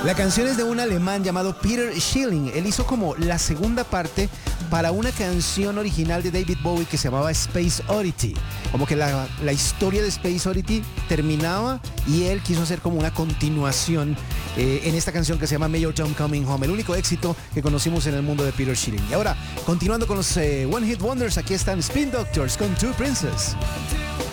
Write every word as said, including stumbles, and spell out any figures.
La canción es de un alemán llamado Peter Schilling. Él hizo como la segunda parte para una canción original de David Bowie que se llamaba Space Oddity. Como que la, la historia de Space Oddity terminaba y él quiso hacer como una continuación eh, en esta canción que se llama Major Tom Coming Home, el único éxito que conocimos en el mundo de Peter Schilling. Y ahora, continuando con los eh, One Hit Wonders, aquí están Spin Doctors con Two Princess.